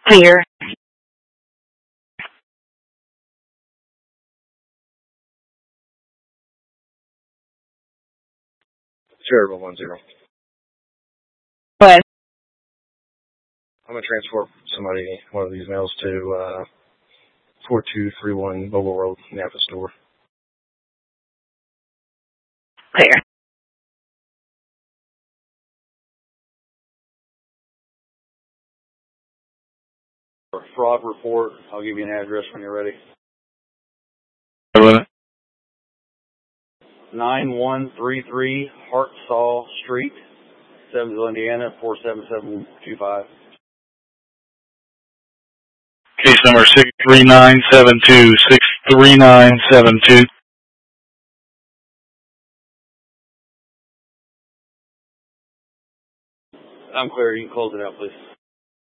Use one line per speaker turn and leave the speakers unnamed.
Clear.
Sure, 10.
What?
I'm going to transport somebody, one of these males, to 4231 Mobile Road, Napa store.
Clear.
Fraud report. I'll give you an address when you're ready. 9133 Hartsall Street, Evansville, Indiana, 47725.
Case number 63972, 63972.
I'm clear. You can close it out, please.